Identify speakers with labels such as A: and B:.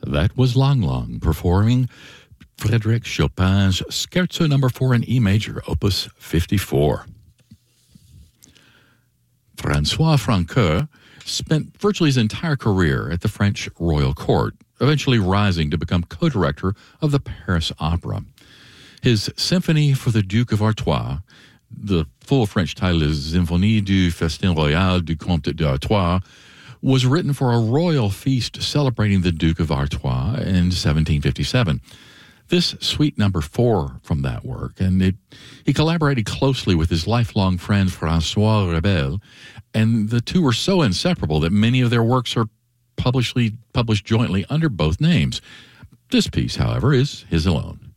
A: That was Lang Lang performing Frédéric Chopin's Scherzo No. 4 in E major, Opus 54. François Francoeur spent virtually his entire career at the French royal court, eventually rising to become co-director of the Paris Opera. His Symphony for the Duke of Artois, the full French title is Symphonie du Festin Royal du Comte d'Artois, was written for a royal feast celebrating the Duke of Artois in 1757. This suite number 4 from that work, and he collaborated closely with his lifelong friend François Rebel, and the two were so inseparable that many of their works are published jointly under both names. This piece, however, is his alone.